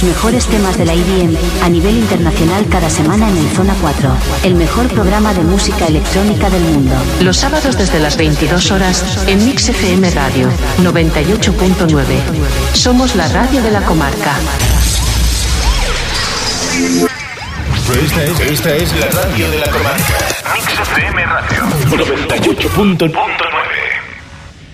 Mejores temas de la EDM a nivel internacional cada semana en el Zona 4, el mejor programa de música electrónica del mundo. Los sábados desde las 22 horas en Mix FM Radio 98.9. Somos la radio de la comarca. Esta es la radio de la comarca. Mix FM Radio 98.9.